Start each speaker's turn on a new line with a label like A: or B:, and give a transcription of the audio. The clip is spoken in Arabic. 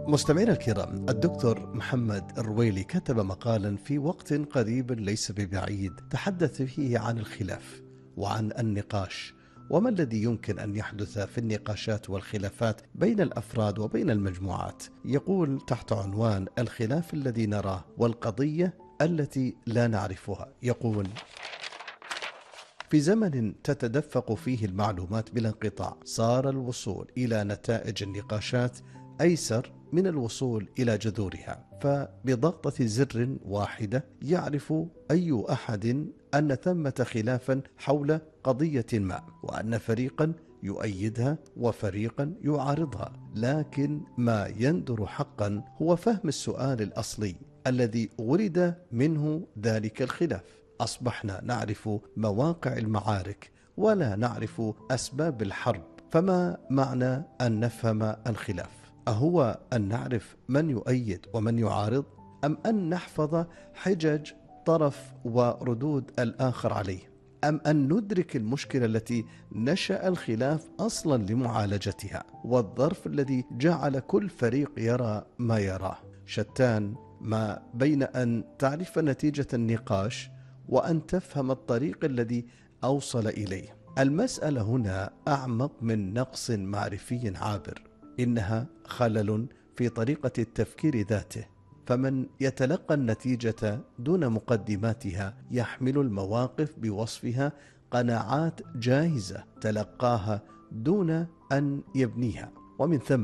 A: مستمعينا الكرام، الدكتور محمد الرويلي كتب مقالا في وقت قريب ليس ببعيد تحدث فيه عن الخلاف وعن النقاش، وما الذي يمكن أن يحدث في النقاشات والخلافات بين الأفراد وبين المجموعات. يقول تحت عنوان الخلاف الذي نراه والقضية التي لا نعرفها، يقول: في زمن تتدفق فيه المعلومات بلا انقطاع، صار الوصول إلى نتائج النقاشات أيسر من الوصول إلى جذورها، فبضغطة زر واحدة يعرف أي أحد أن ثمة خلافا حول قضية ما، وأن فريقا يؤيدها وفريقا يعارضها. لكن ما يندر حقا هو فهم السؤال الأصلي الذي ولد منه ذلك الخلاف. أصبحنا نعرف مواقع المعارك ولا نعرف أسباب الحرب، فما معنى أن نفهم الخلاف؟ أهو أن نعرف من يؤيد ومن يعارض، أم أن نحفظ حجج طرف وردود الآخر عليه، أم أن ندرك المشكلة التي نشأ الخلاف أصلا لمعالجتها، والظرف الذي جعل كل فريق يرى ما يراه؟ شتان ما بين أن تعرف نتيجة النقاش وأن تفهم الطريق الذي أوصل إليه. المسألة هنا أعمق من نقص معرفي عابر، إنها خلل في طريقة التفكير ذاته. فمن يتلقى النتيجة دون مقدماتها يحمل المواقف بوصفها قناعات جاهزة تلقاها دون أن يبنيها، ومن ثم